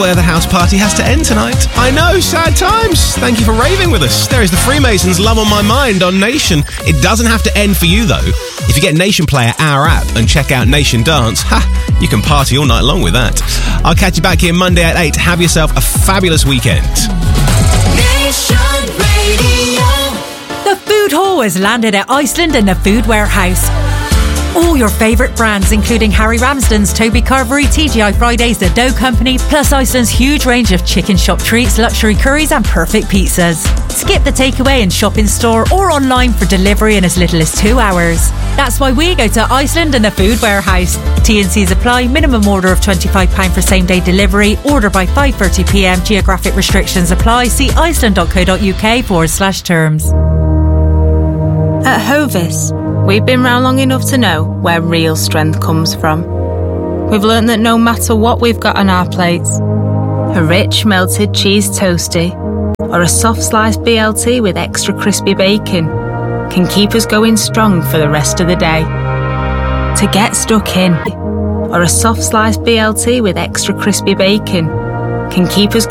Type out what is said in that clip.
Where the house party has to end tonight. I know, sad times. Thank you for raving with us. There is the Freemasons' Love on My Mind on Nation. It doesn't have to end for you, though. If you get Nation Player, our app, and check out Nation Dance, you can party all night long with that. I'll catch you back here Monday at 8. Have yourself a fabulous weekend. Nation Radio. The Food Hall has landed at Iceland in the Food Warehouse. All your favourite brands, including Harry Ramsden's, Toby Carvery, TGI Fridays, The Dough Company, plus Iceland's huge range of chicken shop treats, luxury curries and perfect pizzas. Skip the takeaway and shop in store or online for delivery in as little as 2 hours. That's why we go to Iceland and the Food Warehouse. T&Cs apply. Minimum order of £25 for same day delivery. Order by 5:30pm. Geographic restrictions apply. See iceland.co.uk/terms. At Hovis, we've been round long enough to know where real strength comes from. We've learnt that no matter what we've got on our plates, a rich melted cheese toastie or a soft sliced BLT with extra crispy bacon can keep us going strong for the rest of the day. To get stuck in, or a soft sliced BLT with extra crispy bacon can keep us